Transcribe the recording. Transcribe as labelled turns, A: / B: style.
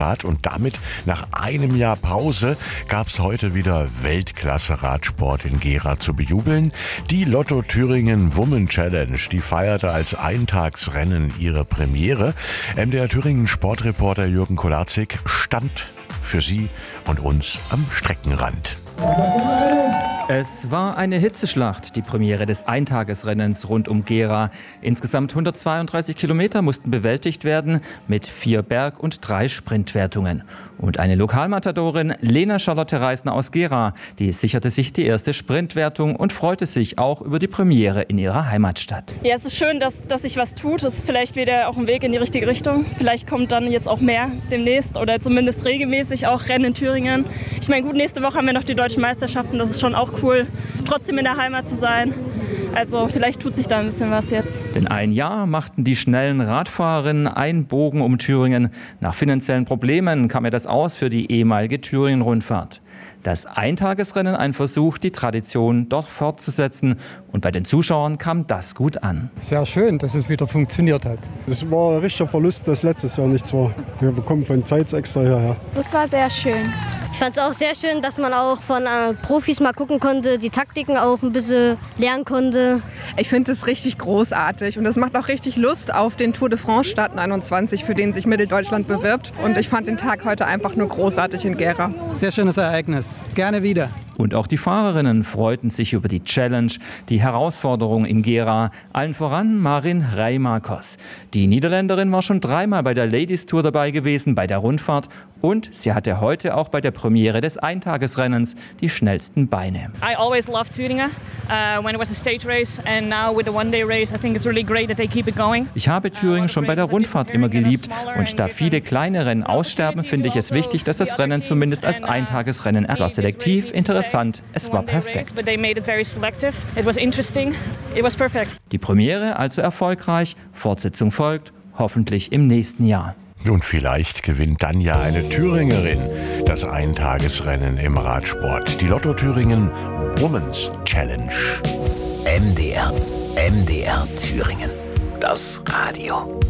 A: Und damit nach einem Jahr Pause gab es heute wieder Weltklasse-Radsport in Gera zu bejubeln. Die Lotto Thüringen Women Challenge, die feierte als Eintagsrennen ihre Premiere. MDR Thüringen Sportreporter Jürgen Kolarzig stand für Sie und uns am Streckenrand.
B: Es war eine Hitzeschlacht, die Premiere des Eintagesrennens rund um Gera. Insgesamt 132 Kilometer mussten bewältigt werden mit 4 Berg- und 3 Sprintwertungen. Und eine Lokalmatadorin, Lena Charlotte Reisner aus Gera, die sicherte sich die erste Sprintwertung und freute sich auch über die Premiere in ihrer Heimatstadt.
C: Ja, es ist schön, dass sich was tut. Es ist vielleicht wieder auch ein Weg in die richtige Richtung. Vielleicht kommt dann jetzt auch mehr demnächst oder zumindest regelmäßig auch Rennen in Thüringen. Ich meine, gut, nächste Woche haben wir noch die deutschen Meisterschaften. Das ist schon auch cool, trotzdem in der Heimat zu sein. Also vielleicht tut sich da ein bisschen was jetzt.
B: Denn ein Jahr machten die schnellen Radfahrerinnen einen Bogen um Thüringen. Nach finanziellen Problemen kam das aus für die ehemalige Thüringen-Rundfahrt. Das Eintagesrennen ein Versuch, die Tradition dort fortzusetzen. Und bei den Zuschauern kam das gut an.
D: Sehr schön, dass es wieder funktioniert hat. Es war ein richtiger Verlust, dass letztes Jahr nichts war. Wir kommen von Zeitz extra hierher.
E: Das war sehr schön.
F: Ich fand es auch sehr schön, dass man auch von Profis mal gucken konnte, die Taktiken auch ein bisschen lernen konnte.
G: Ich finde es richtig großartig und es macht auch richtig Lust auf den Tour de France Start 21, für den sich Mitteldeutschland bewirbt. Und ich fand den Tag heute einfach nur großartig in Gera.
H: Sehr schönes Ereignis. Gerne wieder.
B: Und auch die Fahrerinnen freuten sich über die Challenge, die Herausforderung in Gera. Allen voran Marin Reimakos. Die Niederländerin war schon 3-mal bei der Ladies Tour dabei gewesen, bei der Rundfahrt. Und sie hatte heute auch bei der Premiere des Eintagesrennens die schnellsten Beine.
I: I always loved Thüringen when it was a stage race and now with the one-day race I think it's really great that they keep it going.
B: Ich habe Thüringen schon bei der Rundfahrt immer geliebt und da viele kleine Rennen aussterben, finde ich es wichtig, dass das Rennen zumindest als Eintagesrennen war selektiv, interessant, es war perfekt. Die Premiere also erfolgreich, Fortsetzung folgt, hoffentlich im nächsten Jahr.
A: Und vielleicht gewinnt dann ja eine Thüringerin das Eintagesrennen im Radsport. Die Lotto Thüringen Women's Challenge.
J: MDR Thüringen. Das Radio.